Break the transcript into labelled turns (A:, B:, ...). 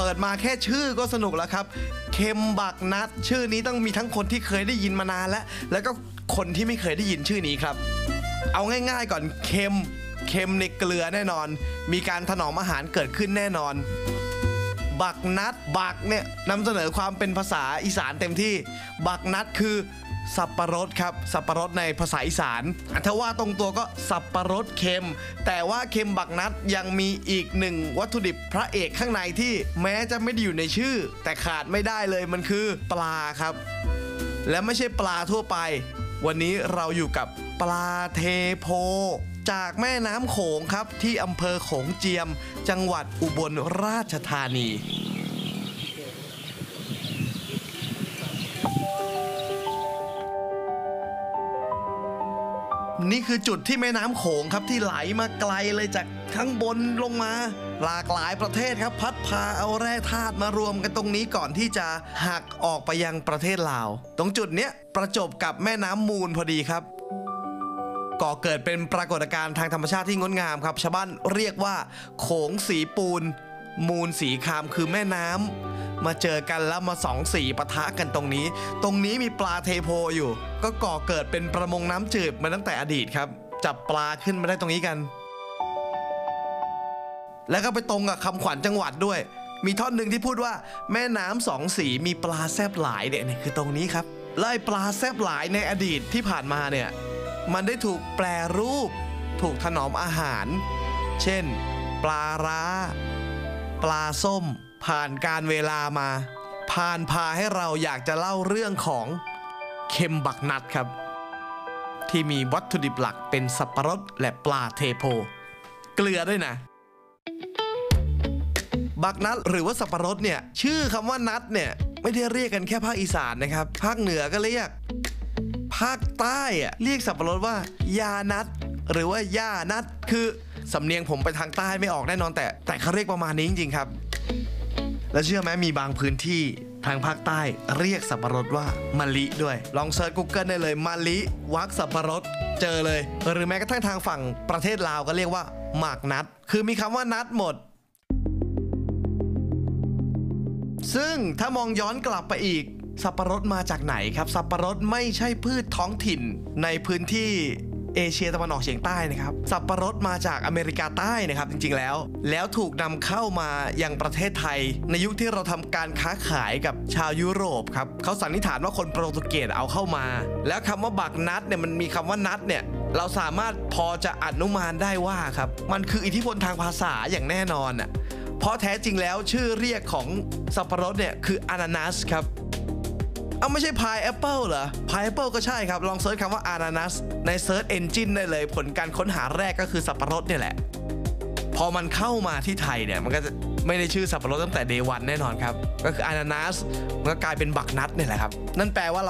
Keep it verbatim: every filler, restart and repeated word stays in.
A: ปิดมาแค่ชื่อก็สนุกแล้วครับเค็มบักนัดชื่อนี้ต้องมีทั้งคนที่เคยได้ยินมานานแล้วแล้วก็คนที่ไม่เคยได้ยินชื่อนี้ครับเอาง่ายๆก่อนเค็มเค็มในเกลือแน่นอนมีการถนอมอาหารเกิดขึ้นแน่นอนบักนัดบักเนี่ยนำเสนอความเป็นภาษาอีสานเต็มที่บักนัดคือสับปะรดครับสับปะรดในภาษาอีสานถ้าว่าตรงตัวก็สับปะรดเค็มแต่ว่าเค็มบักนัดยังมีอีกหนึ่งวัตถุดิบพระเอกข้างในที่แม้จะไม่ได้อยู่ในชื่อแต่ขาดไม่ได้เลยมันคือปลาครับและไม่ใช่ปลาทั่วไปวันนี้เราอยู่กับปลาเทโพจากแม่น้ำโขงครับที่อำเภอโขงเจียมจังหวัดอุบลราชธานีนี่คือจุดที่แม่น้ำโขงครับที่ไหลมาไกลเลยจากข้างบนลงมาหลากหลายประเทศครับพัดพาเอาแร่ธาตุมารวมกันตรงนี้ก่อนที่จะหักออกไปยังประเทศลาวตรงจุดเนี้ยประจบกับแม่น้ำมูลพอดีครับก่อเกิดเป็นปรากฏการณ์ทางธรรมชาติที่งดงามครับชาวบ้านเรียกว่าโขงสีปูนมูลสีครามคือแม่น้ำมาเจอกันแล้วมาสองสีปะทะกันตรงนี้ตรงนี้มีปลาเทโพอยู่ก็ก่อเกิดเป็นประมงน้ำจืดมาตั้งแต่อดีตครับจับปลาขึ้นมาได้ตรงนี้กันแล้วก็ไปตรงกับคำขวัญจังหวัดด้วยมีท่อนหนึ่งที่พูดว่าแม่น้ำสองสีมีปลาแซบหลายเนี่ยคือตรงนี้ครับไล่ปลาแซบหลายในอดีตที่ผ่านมาเนี่ยมันได้ถูกแปรรูปถูกถนอมอาหารเช่นปลาร้าปลาส้มผ่านการเวลามาผ่านพาให้เราอยากจะเล่าเรื่องของเค็มบักนัดครับที่มีวัตถุดิบหลักเป็นสับปะรดและปลาเทโพเกลือด้วยนะบักนัดหรือว่าสับปะรดเนี่ยชื่อคำว่านัดเนี่ยไม่ได้เรียกกันแค่ภาคอีสานนะครับภาคเหนือก็เรียกภาคใต้อะเรียกสับปะรดว่ายานัดหรือว่าย่านัดคือสำเนียงผมไปทางใต้ไม่ออกแน่นอนแต่แต่เขาเรียกประมาณนี้จริงๆครับแล้วเชื่อไหมมีบางพื้นที่ทางภาคใต้เรียกสับปะรดว่ามะลิด้วยลองเซิร์ช Google ได้เลยมะลิวักสับปะรดเจอเลยหรือแม้กระทั่งทางฝั่งประเทศลาวก็เรียกว่าหมากนัดคือมีคำว่านัดหมดซึ่งถ้ามองย้อนกลับไปอีกสับปะรดมาจากไหนครับสับปะรดไม่ใช่พืชท้องถิ่นในพื้นที่เอเชียตะวันออกเฉียงใต้นะครับสับปะรดมาจากอเมริกาใต้นะครับจริงๆแล้วแล้วถูกนำเข้ามายังประเทศไทยในยุคที่เราทำการค้าขายกับชาวยุโรปครับเขาสันนิษฐานว่าคนโปรตุเกสเอาเข้ามาแล้วคำว่าบักนัดเนี่ยมันมีคำว่านัดเนี่ยเราสามารถพอจะอนุมานได้ว่าครับมันคืออิทธิพลทางภาษาอย่างแน่นอนอ่ะเพราะแท้จริงแล้วชื่อเรียกของสับปะรดเนี่ยคืออานานัสครับเอาไม่ใช่พายแอปเปิลเหรอพายแอปเปิลก็ใช่ครับลองเซิร์ชคำว่าอานานัสในเซิร์ชเอนจินได้เลยผลการค้นหาแรกก็คือสับปะรดเนี่ยแหละพอมันเข้ามาที่ไทยเนี่ยมันก็จะไม่ได้ชื่อสับปะรดตั้งแต่เดย์วันแน่นอนครับก็คืออานานัสมันก็กลายเป็นบักนัดเนี่ยแหละครับนั่นแปลว่า